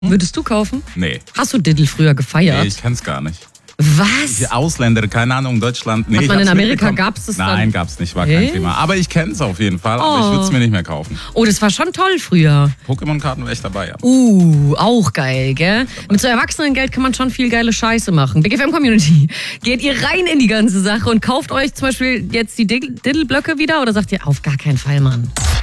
Würdest du kaufen? Nee. Hast du Diddle früher gefeiert? Nee, ich kenn's gar nicht. Was? Die Ausländer, keine Ahnung, Deutschland. Nee, Hat ich man hab's in Amerika, mitbekommen. gab's das dann? Nein, gab's nicht, war kein Echt? Thema. Aber ich kenn's auf jeden Fall, aber ich würde es mir nicht mehr kaufen. Oh, das war schon toll früher. Pokémon-Karten wäre ich dabei, ja. Auch geil, gell? Mit so Erwachsenengeld kann man schon viel geile Scheiße machen. Big FM Community, geht ihr rein in die ganze Sache und kauft euch zum Beispiel jetzt die Diddle-Blöcke wieder oder sagt ihr, auf gar keinen Fall, Mann?